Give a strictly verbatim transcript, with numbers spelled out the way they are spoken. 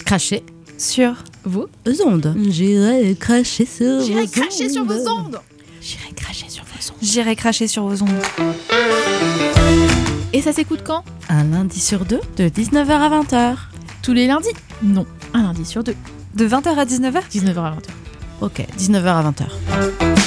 cracher sur vos ondes. J'irai cracher sur vos J'irai ondes. cracher sur vos ondes. J'irai cracher sur vos ondes. J'irai cracher sur vos ondes. Et ça s'écoute quand ? Un lundi sur deux, de dix-neuf heures à vingt heures. Tous les lundis ? Non, un lundi sur deux. De vingt heures à dix-neuf heures ? dix-neuf heures à vingt heures. Ok, dix-neuf heures à vingt heures.